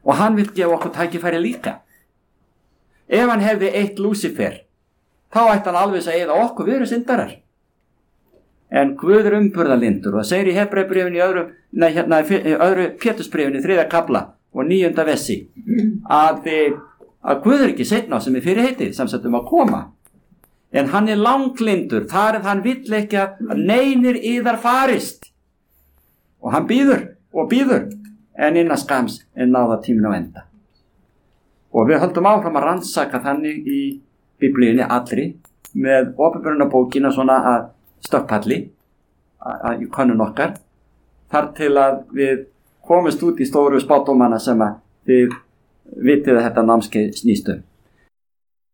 og hann vill gefa okkur tækifæri líka. Ef hann hefði eitt Lúsífer, þá ætti hann alveg að eyða okkur, við erum syndarar. En Guð er umburðarlyndur, og það segir í Hebreabréfinu í öðru Pétursbréfinu í 3. kafla og 9. versi, að Guð er ekki seinna sem er fyrirheitið, sem sagt að koma. En hann er langlyndur, þar hann vill ekki að neinir yðar farist. Og hann bíður og bíður, en innan skams er náða tíminn á enda. Og við höldum áfram að rannsaka þannig í Biblíunni allri, með opinberunarbókina svona að stökkpalli í könnun okkar, þar til að við komumst út í stóru spádómana sem að þið vitið að þetta námskeið snýst um.